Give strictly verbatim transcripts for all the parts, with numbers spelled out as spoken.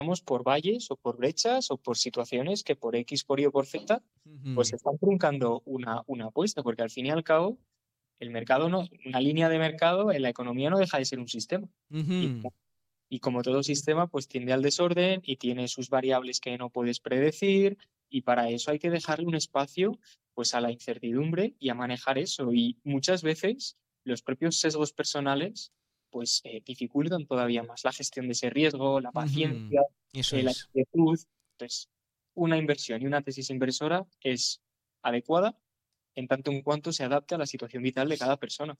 por valles o por brechas o por situaciones que por X, por Y o por Z, pues Ujú. están truncando una, una apuesta, porque al fin y al cabo, el mercado no, una línea de mercado en la economía no deja de ser un sistema. Y, Ujú. y como todo sistema, pues tiende al desorden y tiene sus variables que no puedes predecir, y para eso hay que dejarle un espacio pues a la incertidumbre y a manejar eso. Y muchas veces los propios sesgos personales pues eh, dificultan todavía más la gestión de ese riesgo, la Ujú. paciencia, Eso eh, la es. inquietud. Entonces, una inversión y una tesis inversora es adecuada en tanto en cuanto se adapte a la situación vital de cada persona.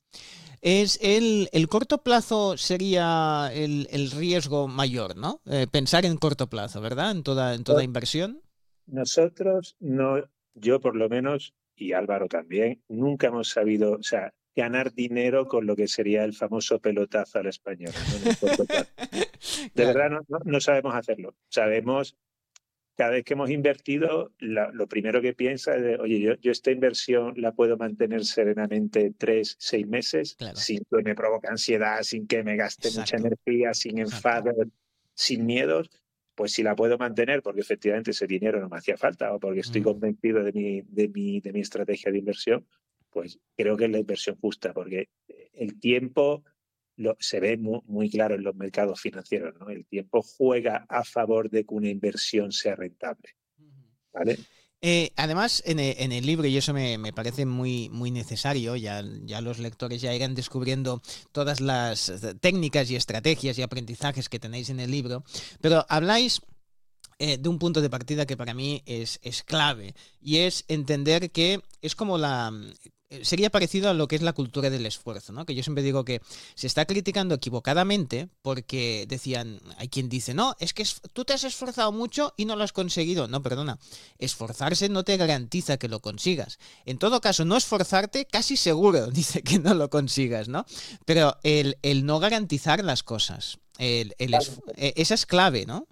Es el, el corto plazo sería el, el riesgo mayor, ¿no? Eh, pensar en corto plazo, ¿verdad? En toda, en toda inversión. Nosotros no, yo por lo menos, y Álvaro también, nunca hemos sabido, o sea, ganar dinero con lo que sería el famoso pelotazo a la española, ¿no? En el corto plazo. De Claro. verdad no, no, no sabemos hacerlo. Sabemos, cada vez que hemos invertido, la, lo primero que piensa es de, oye, yo, yo esta inversión la puedo mantener serenamente tres, seis meses, Claro. sin que me provoque ansiedad, sin que me gaste mucha Exacto. energía, sin Exacto. enfado, sin miedos. Pues si la puedo mantener, porque efectivamente ese dinero no me hacía falta o porque estoy Mm. convencido de mi, de mi, de mi estrategia de inversión, pues creo que es la inversión justa, porque el tiempo lo, se ve muy, muy claro en los mercados financieros, ¿no? El tiempo juega a favor de que una inversión sea rentable, ¿vale? Eh, además, en el, en el libro, y eso me, me parece muy, muy necesario, ya, ya los lectores ya irán descubriendo todas las técnicas y estrategias y aprendizajes que tenéis en el libro, pero habláis eh, de un punto de partida que para mí es, es clave, y es entender que es como la... Sería parecido a lo que es la cultura del esfuerzo, ¿no? Que yo siempre digo que se está criticando equivocadamente porque decían, hay quien dice, no, es que es, tú te has esforzado mucho y no lo has conseguido. No, perdona, esforzarse no te garantiza que lo consigas. En todo caso, no esforzarte casi seguro dice que no lo consigas, ¿no? Pero el, el no garantizar las cosas, el, el esf- esa es clave, ¿no?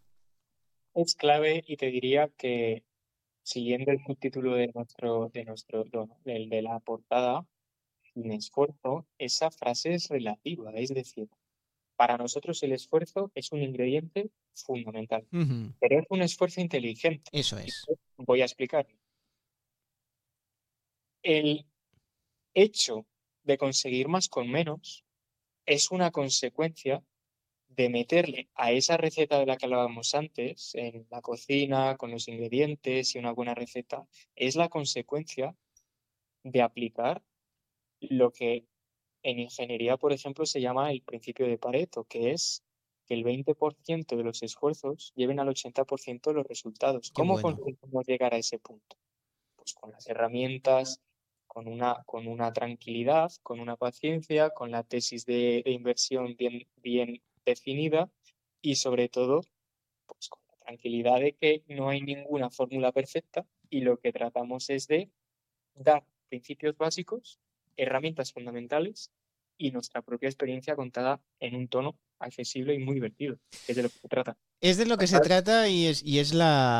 Es clave y te diría que, siguiendo el subtítulo de nuestro, de nuestro, no, del de la portada, sin esfuerzo, esa frase es relativa, es decir, para nosotros el esfuerzo es un ingrediente fundamental, Ujú. pero es un esfuerzo inteligente. Eso Y es. voy a explicar. El hecho de conseguir más con menos es una consecuencia de meterle a esa receta de la que hablábamos antes, en la cocina, con los ingredientes y una buena receta, es la consecuencia de aplicar lo que en ingeniería, por ejemplo, se llama el principio de Pareto, que es que el veinte por ciento de los esfuerzos lleven al ochenta por ciento de los resultados. Qué ¿Cómo bueno. conseguimos llegar a ese punto? Pues con las herramientas, con una, con una tranquilidad, con una paciencia, con la tesis de, de inversión bien, bien definida y sobre todo, pues con la tranquilidad de que no hay ninguna fórmula perfecta y lo que tratamos es de dar principios básicos, herramientas fundamentales y nuestra propia experiencia contada en un tono accesible y muy divertido, que es de lo que se trata. Es de lo que se trata y es, y es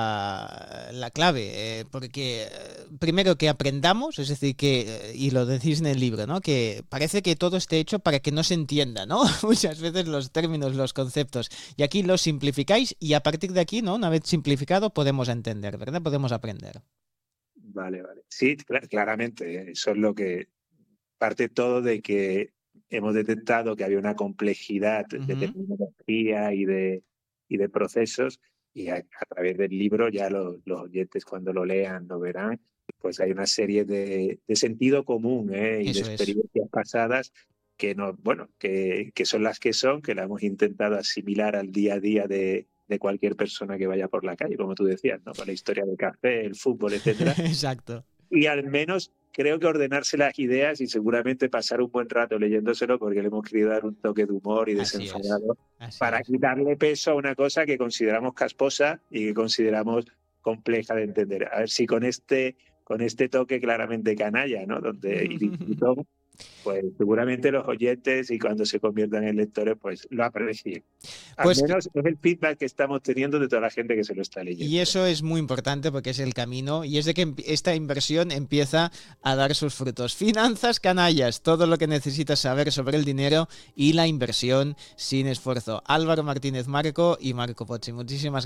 la, la clave, eh, porque eh, primero que aprendamos, es decir, que, eh, y lo decís en el libro, ¿no? Que parece que todo esté hecho para que no se entienda, ¿no? Muchas veces los términos, los conceptos, y aquí los simplificáis y a partir de aquí, ¿no? Una vez simplificado, podemos entender, ¿verdad? Podemos aprender. Vale, vale. Sí, cl- claramente, eso es lo que parte todo de que hemos detectado que había una complejidad de Ujú. terminología y de, y de procesos, y a, a través del libro ya los, los oyentes cuando lo lean lo verán, pues hay una serie de, de sentido común, ¿eh? Y de Eso es. experiencias pasadas que, no, bueno, que, que son las que son, que la hemos intentado asimilar al día a día de, de cualquier persona que vaya por la calle, como tú decías, ¿no? Con la historia del café, el fútbol, etcétera. Exacto. Y al menos creo que ordenarse las ideas y seguramente pasar un buen rato leyéndoselo porque le hemos querido dar un toque de humor y Así es. desenfadado Así para es. quitarle peso a una cosa que consideramos casposa y que consideramos compleja de entender. A ver si con este, con este toque claramente canalla, ¿no? Donde y disfrutón, pues seguramente los oyentes y cuando se conviertan en lectores, pues lo aprecien. Al Pues menos es el feedback que estamos teniendo de toda la gente que se lo está y leyendo. eso es muy importante porque es el camino y es de que esta inversión empieza a dar sus frutos. Finanzas canallas, todo lo que necesitas saber sobre el dinero y la inversión sin esfuerzo. Álvaro Martínez Marco y Marco Pozzi, muchísimas gracias.